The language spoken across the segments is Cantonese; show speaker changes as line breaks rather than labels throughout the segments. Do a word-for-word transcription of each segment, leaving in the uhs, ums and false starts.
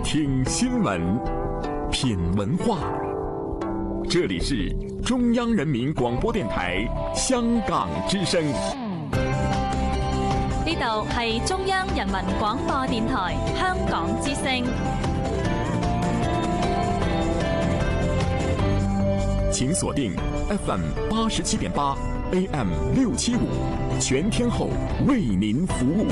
听新闻，品文化。这里是中央人民广播電台香港之聲。
呢度係中央人民廣播電台香港之聲。
請鎖定 F M 八十七點八 A M 六七五，全天候為您服務。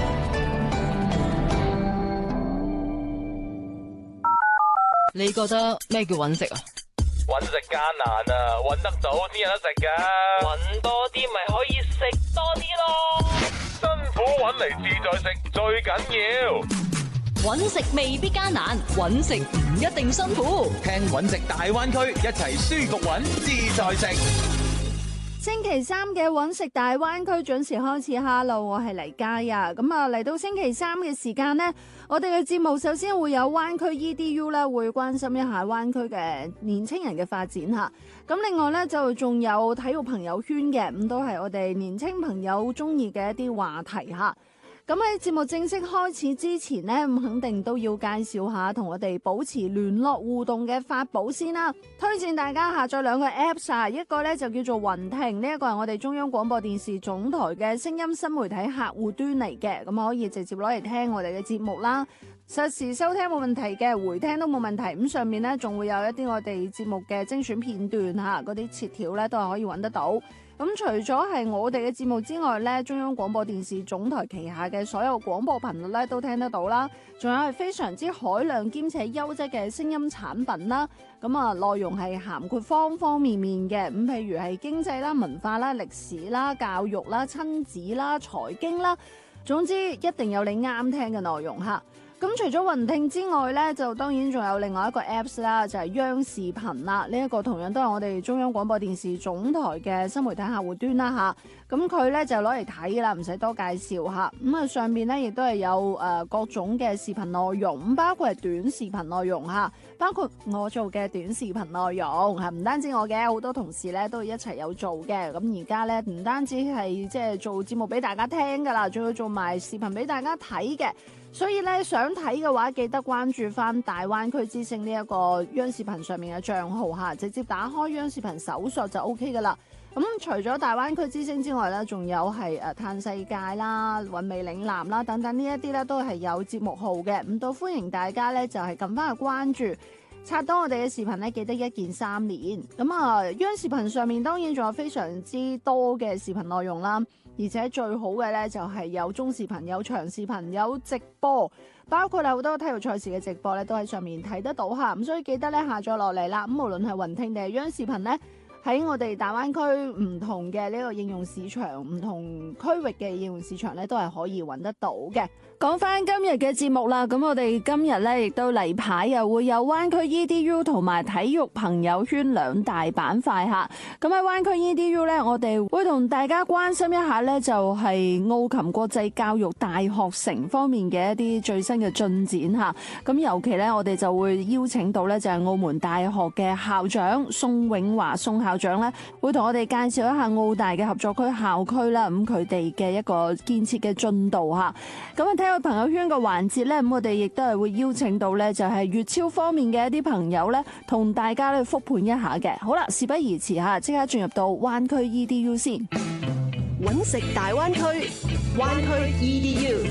你覺得咩叫揾食啊？
揾食艱難啊，揾得到先有得食噶。揾多啲咪可以食多啲咯。辛苦揾嚟自在食最緊要。
揾食未必艱難，揾食唔一定辛苦。
聽揾食大灣區，一齊舒服揾自在食。
星期三嘅揾食大灣區準時開始。Hello， 我係黎嘉呀。咁啊，嚟到星期三嘅時間呢，我哋嘅節目首先會有灣區 E D U 咧，會關心一下灣區嘅年青人嘅發展吓。咁另外呢，就仲有體育朋友圈嘅，咁都係我哋年青朋友中意嘅一啲話題吓。咁喺節目正式開始之前呢，咁肯定都要介紹下同我哋保持聯絡互動嘅法寶先啦。推薦大家下載兩個 Apps 啊，一個呢就叫做雲聽，呢一個係我哋中央廣播電視總台嘅聲音新媒體客戶端嚟嘅，咁可以直接攞嚟聽我哋嘅節目啦。實時收聽冇問題嘅，回聽都冇問題。咁上面呢仲會有一啲我哋節目嘅精選片段吓，嗰啲切條呢都係可以揾得到。咁除咗係我哋嘅節目之外呢，中央廣播電視總台旗下嘅所有廣播頻率呢都聽得到啦。仲有係非常之海量兼且優質嘅聲音產品啦。咁啊，內容係涵括方方面面嘅。咁譬如係經濟啦、文化啦、歷史啦、教育啦、親子啦、財經啦，總之一定有你啱聽嘅內容吓。咁除咗雲聽之外呢，就當然仲有另外一個 Apps 啦，就係央視頻啦。呢一個同樣都係我哋中央廣播電視總台嘅新媒體客戶端啦吓。咁佢呢就攞嚟睇啦，唔使多介紹吓。咁啊上面呢亦都係有誒各種嘅視頻內容，咁包括係短視頻內容吓，包括我做嘅短視頻內容吓，唔單止我嘅，好多同事呢都一齊有做嘅。咁而家呢唔單止係即係做節目俾大家聽噶啦，仲要做埋視頻俾大家睇嘅。所以咧，想睇嘅話，記得關注翻大灣區之聲呢一個央視頻上面嘅賬號吓，直接打開央視頻搜索就 O K 噶啦。咁、嗯、除咗大灣區之聲之外咧，仲有係誒嘆世界啦、韻味嶺南啦等等呢一啲咧，都係有節目號嘅。咁都歡迎大家咧，就係撳翻去關注。刷到我哋嘅視頻咧，記得一鍵三連。咁啊，央視頻上面當然仲有非常之多嘅視頻內容啦。而且最好嘅呢，就係有中視頻、有長視頻、有直播，包括好多體育賽事嘅直播呢，都喺上面睇得到吓。咁所以記得呢，下載落嚟啦。咁無論係雲聽定係央視頻呢，喺我哋大灣區唔同嘅呢個應用市場、唔同區域嘅應用市場呢，都係可以揾得到嘅。講翻今日嘅節目啦，咁我哋今日呢，亦都例牌又會有灣區 E D U 同埋體育朋友圈兩大板塊吓。咁喺灣區 E D U 呢，我哋會同大家關心一下呢，就係奧琴國際教育大學城方面嘅一啲最新嘅進展吓。咁尤其呢，我哋就會邀請到呢，就係澳門大學嘅校長宋永華宋校長呢，會同我哋介紹一下澳大嘅合作區校區啦。咁佢哋嘅一個建設嘅進度吓。咁啊，喺朋友圈嘅環節呢，咁我哋亦都係會邀請到呢，就係粵超方面嘅一啲朋友呢，同大家咧復盤一下嘅。好啦，事不宜遲吓，即刻進入到灣區 E D U 先。
揾食大灣區，灣區 E D U。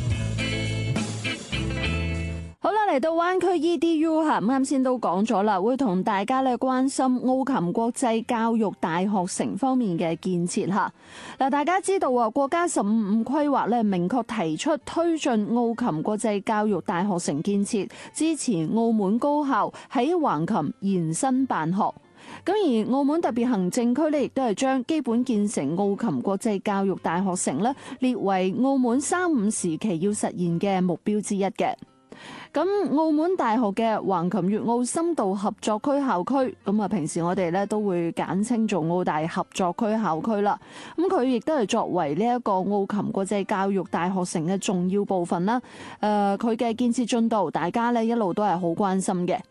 好啦，嚟到灣區 E D U 吓，啱先都講咗啦，會同大家咧關心奧琴國際教育大學城方面嘅建設吓。嗱，大家知道啊，國家十五五規劃咧明確提出推進奧琴國際教育大學城建設，支持澳門高校喺橫琴延伸辦學。咁而澳門特別行政區咧，亦都係將基本建成奧琴國際教育大學城咧列為澳門三五時期要實現嘅目標之一嘅。咁澳門大學嘅橫琴粵澳深度合作區校區，咁啊平時我哋咧都會簡稱做澳大合作區校區啦。咁佢亦都係作為呢一個奧琴國際教育大學城嘅重要部分啦。誒、呃，佢嘅建設進度，大家咧一路都係好關心嘅。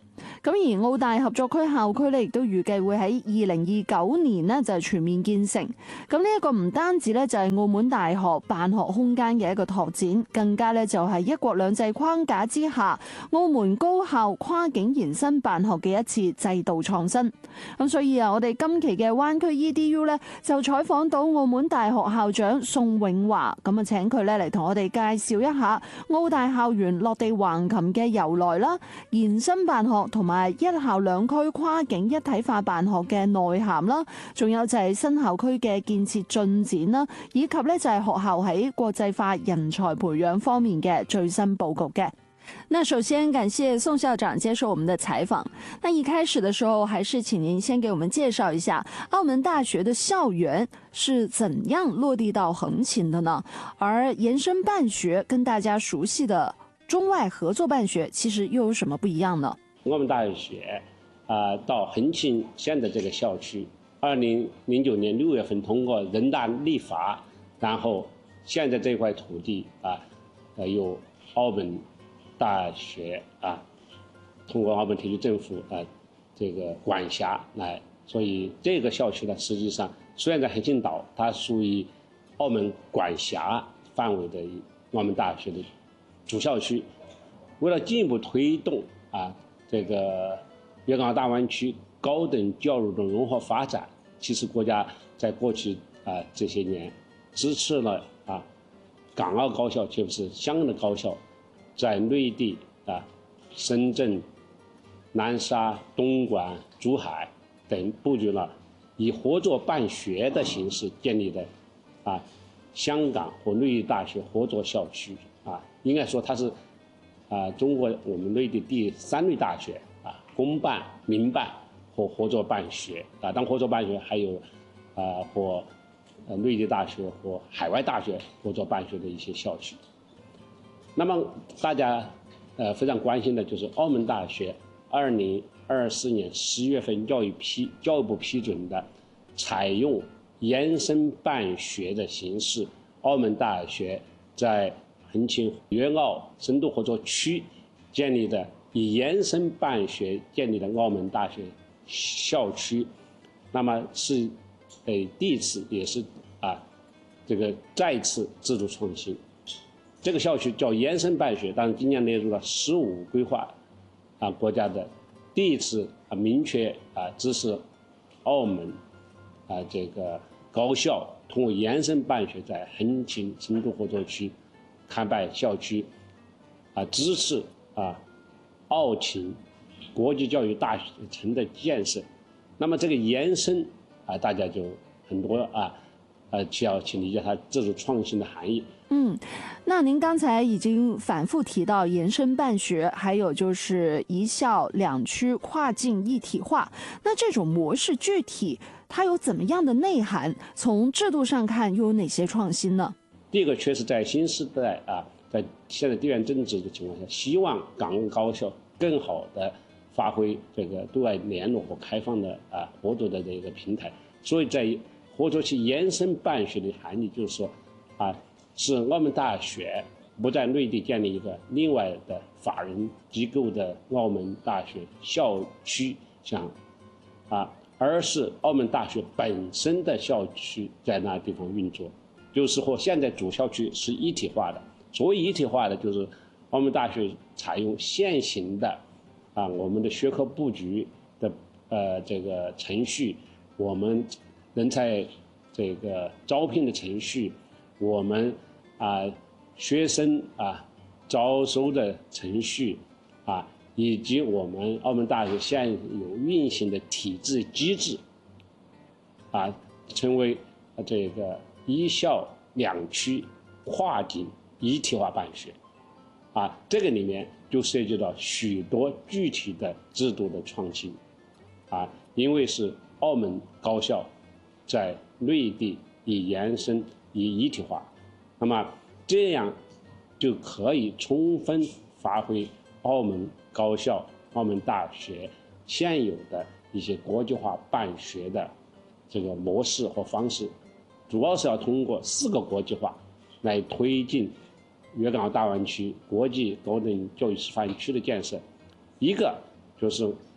咁而澳大合作區校區咧，亦都預計會喺二零二九年呢就全面建成。咁呢一個唔單止咧就係澳門大學辦學空間嘅一個拓展，更加咧就係一國兩制框架之下，澳門高校跨境延伸辦學嘅一次制度創新。咁所以啊，我哋今期嘅灣區 E D U 咧就採訪到澳門大學校長宋永華，咁啊請佢咧嚟同我哋介紹一下澳大校園落地橫琴嘅由來啦，延伸辦學同埋一校兩區跨境一體化辦學嘅內涵啦，仲有就係新校區嘅建設進展啦，以及咧就係學校喺國際化人才培養方面嘅最新佈局嘅。那首先感謝宋校長接受我們的採訪。那一開始的時候，還是請您先給我們介紹一下澳門大學的校園是怎樣落地到橫琴的呢？而延伸辦學跟大家熟悉的中外合作辦學其實又有什麼不一樣呢？
澳門大學啊、呃，到橫琴現在這個校區，二零零九年六月份通過人大立法，然後現在這塊土地啊，呃，由澳門大學啊，通過澳門特區政府啊，這個管轄來，所以這個校區呢，實際上雖然在橫琴島，它屬於澳門管轄範圍的澳門大學的主校區。為了進一步推動啊，這個粵港澳大灣區高等教育的融合發展，其實國家在過去啊這些年支持了啊港澳高校，特別是香港的高校，在內地啊深圳、南沙、東莞、珠海等布局了以合作辦學的形式建立的啊香港和內地大學合作校區啊，應該說它是啊中國我們內地第三類大學啊，公辦、民辦和合作辦學啊，當合作辦學還有啊和呃內地大學和海外大學合作辦學的一些校區。那麼大家呃非常關心的就是澳門大學二零二四年十月份教育批教育部批准的採用延伸辦學的形式，澳門大學在橫琴粵澳深度合作區建立的以延伸辦學建立的澳門大學校區，那麼是呃第一次也是啊這個再次制度創新。這個校區叫延伸辦學，當然今年列入了十五規劃啊國家的第一次啊明確啊支持澳門啊這個高校通過延伸辦學在橫琴深度合作區開辦校區啊支持啊澳琴國際教育大學城的建設。那麼這個延伸啊大家就很多啊呃需要去理解它制度創新的含義。
嗯，那您剛才已經反覆提到延伸辦學，還有就是一校兩區跨境一體化，那這種模式具體它有怎麼樣的內涵？從制度上看又有哪些創新呢？
第一個確實在新時代啊，在現在地緣政治的情況下，希望港澳高校更好的發揮這個對外聯絡和開放的啊合作的這個平台，所以在合作區延伸辦學的含義就是說啊。是澳門大學不在內地建立一個另外的法人機構的澳門大學校區項啊，而是澳門大學本身的校區在那地方運作，就是和現在主校區是一體化的。所謂一體化的，就是澳門大學採用現行的啊我們的學科布局的呃這個程序，我們人才這個招聘的程序，我們啊，學生啊招收的程序啊，以及我們澳門大學現有運行的體制機制啊，成為這個一校兩區跨境一體化辦學啊，這個裏面就涉及到許多具體的制度的創新啊，因為是澳門高校在內地以延伸以一體化。那麼這樣就可以充分發揮澳門高校、澳門大學現有的一些國際化辦學的這個模式和方式，主要是要通過四個國際化來推進粵港澳大灣區國際高等教育示範區的建設。一個就是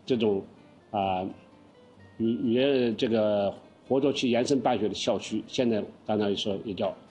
这种啊与与这个活作区延伸办学的校区，现在刚才说也叫